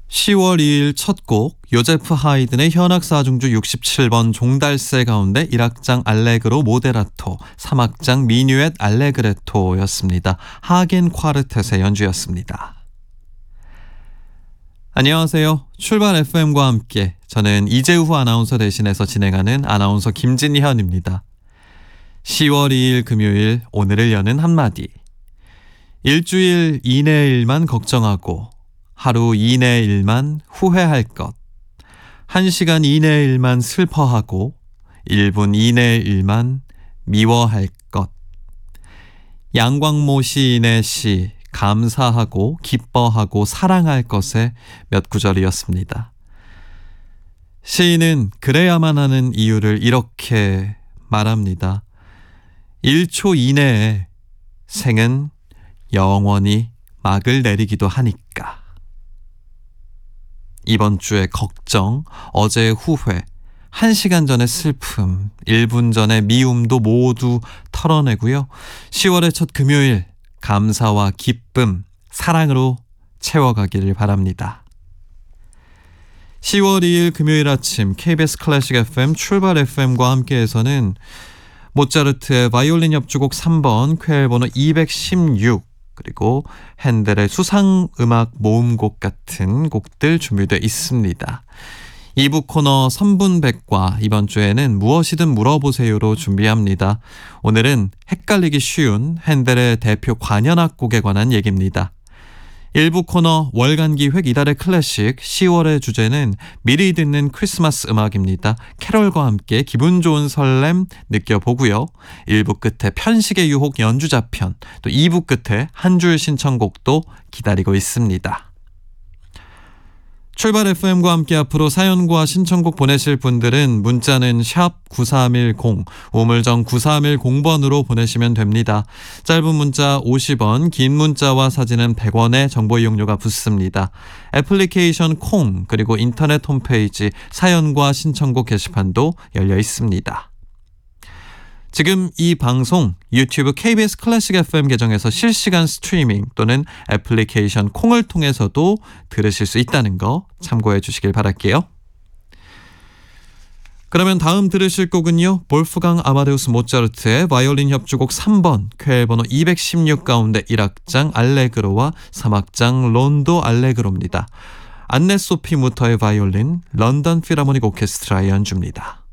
10월 2일 첫 곡 요제프 하이든의 현악사중주 67번 종달새 가운데 1악장 알레그로 모데라토, 3악장 미뉴엣 알레그레토였습니다. 하겐 콰르텟의 연주였습니다. 안녕하세요. 출발 FM과 함께 저는 이재후 아나운서 대신해서 진행하는 아나운서 김진현입니다. 10월 2일 금요일 오늘을 여는 한마디. 일주일 이내의 일만 걱정하고 하루 이내의 일만 후회할 것, 1시간 이내의 일만 슬퍼하고 1분 이내의 일만 미워할 것. 양광모 시인의 시 감사하고 기뻐하고 사랑할 것의 몇 구절이었습니다. 시인은 그래야만 하는 이유를 이렇게 말합니다. 1초 이내에 생은 영원히 막을 내리기도 하니까. 이번 주의 걱정, 어제의 후회, 1시간 전의 슬픔, 1분 전의 미움도 모두 털어내고요. 10월의 첫 금요일, 감사와 기쁨, 사랑으로 채워가기를 바랍니다. 10월 2일 금요일 아침 KBS 클래식 FM 출발 FM과 함께해서는 모차르트의 바이올린 협주곡 3번 쾌 번호 216 그리고 핸델의 수상음악 모음곡 같은 곡들 준비되어 있습니다. 2부 코너 선분백과 이번 주에는 무엇이든 물어보세요로 준비합니다. 오늘은 헷갈리기 쉬운 핸델의 대표 관현악곡에 관한 얘기입니다. 1부 코너 월간 기획 이달의 클래식 10월의 주제는 미리 듣는 크리스마스 음악입니다. 캐롤과 함께 기분 좋은 설렘 느껴보고요. 1부 끝에 편식의 유혹 연주자편, 또 2부 끝에 한 줄 신청곡도 기다리고 있습니다. 출발 FM과 함께 앞으로 사연과 신청곡 보내실 분들은 문자는 샵 9310, 우물정 9310번으로 보내시면 됩니다. 짧은 문자 50원, 긴 문자와 사진은 100원의 정보 이용료가 붙습니다. 애플리케이션 콩 그리고 인터넷 홈페이지 사연과 신청곡 게시판도 열려 있습니다. 지금 이 방송 유튜브 KBS 클래식 FM 계정에서 실시간 스트리밍 또는 애플리케이션 콩을 통해서도 들으실 수 있다는 거 참고해 주시길 바랄게요. 그러면 다음 들으실 곡은요. 볼프강 아마데우스 모차르트의 바이올린 협주곡 3번 쾌 번호 216 가운데 1악장 알레그로와 3악장 론도 알레그로입니다. 안네 소피 무터의 바이올린, 런던 필하모닉 오케스트라의 연주입니다.